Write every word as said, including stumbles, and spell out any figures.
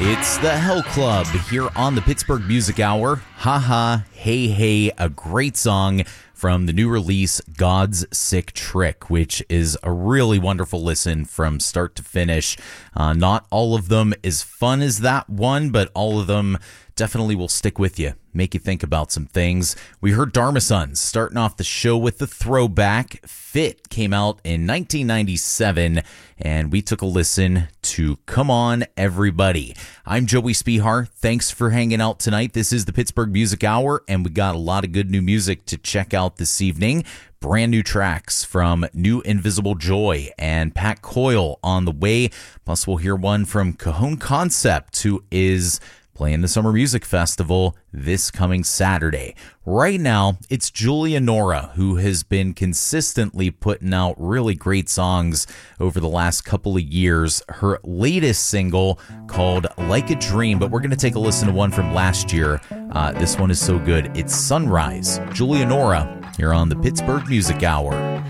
It's the Hell Club here on the Pittsburgh Music Hour. Ha ha, hey hey, a great song from the new release God's Sick Trick, which is a really wonderful listen from start to finish. Uh, not all of them as fun as that one, but all of them definitely will stick with you, make you think about some things. We heard Dharma Sons starting off the show with the throwback. Fit came out in nineteen ninety-seven, and we took a listen to Come On Everybody. I'm Joey Spihar. Thanks for hanging out tonight. This is the Pittsburgh Music Hour, and we got a lot of good new music to check out this evening. Brand new tracks from New Invisible Joy and Pat Coyle on the way. Plus, we'll hear one from Cajon Concept, who is playing the Summer Music Festival this coming Saturday. Right now, it's Julia Nora, who has been consistently putting out really great songs over the last couple of years. Her latest single called Like a Dream, but we're going to take a listen to one from last year. Uh, this one is so good. It's Sunrise. Julia Nora here on the Pittsburgh Music Hour.